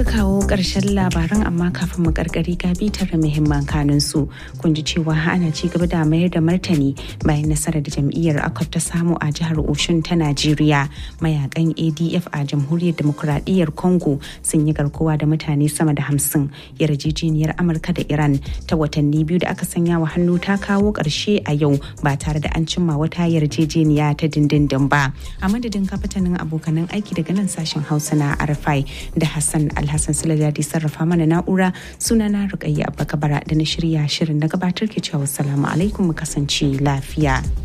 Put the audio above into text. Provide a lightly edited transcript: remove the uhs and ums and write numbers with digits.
muka kawo ƙarshen labaran, amma kafin mu karkari ga bitar muhimman kanunsu. Kun ji cewa ana ci gaba da mayar da martani bayan nasarar da jam'iyyar ACOT ta samu a jihar Oshun ta Najeriya. Mayakan ADF a Jamhuriyar Demokuraɗiyyar Congo sun yi garkuwa da mutane sama da 50. Yarjejeniyar Amurka da Iran ta watanni biyu da aka sanya wa hannu ta kawo ƙarshe a yau ba tare da an cimma wata yarjejeniya ta dindindin ba. A madadin kafatanin abokanan aiki daga nan sashen Hausa na RFI da Hassan Alhassan Sulajadi sarrafa mana na'ura, sunana Rukayya Abba Kabara da na shirya shirin na gabatar ke cewa assalamu alaikum, mu kasance lafiya.